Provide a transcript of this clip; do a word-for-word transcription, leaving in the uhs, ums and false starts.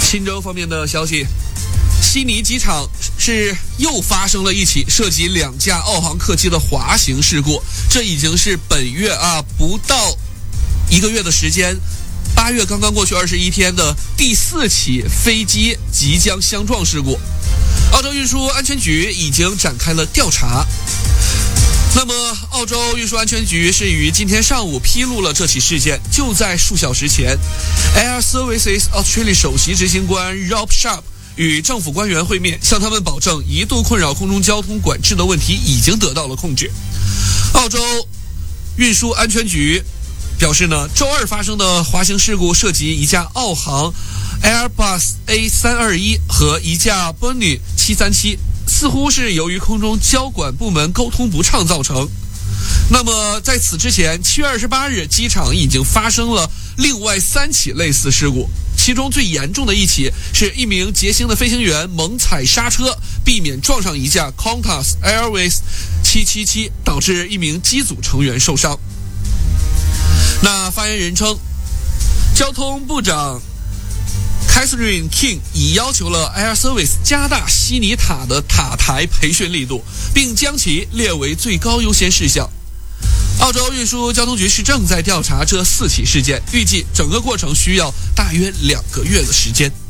新州方面的消息，悉尼机场是又发生了一起涉及两架澳航客机的滑行事故，这已经是本月啊不到一个月的时间，八月刚刚过去二十一天的第四起飞机即将相撞事故。澳洲运输安全局已经展开了调查。那么，澳洲运输安全局是于今天上午披露了这起事件。就在数小时前 ，Air Services Australia 首席执行官 Rob Sharp 与政府官员会面，向他们保证一度困扰空中交通管制的问题已经得到了控制。澳洲运输安全局表示呢，周二发生的滑行事故涉及一架澳航 Airbus A 三二一 和一架 Boeing 七三七，似乎是由于空中交管部门沟通不畅造成。那么在此之前，七月二十八日，机场已经发生了另外三起类似事故，其中最严重的一起是一名捷星的飞行员猛踩刹车，避免撞上一架 Qantas Airways 七七七，导致一名机组成员受伤。那发言人称，交通部长Catherine King 已要求了 Air Service 加大悉尼塔的塔台培训力度，并将其列为最高优先事项。澳洲运输交通局是正在调查这四起事件，预计整个过程需要大约两个月的时间。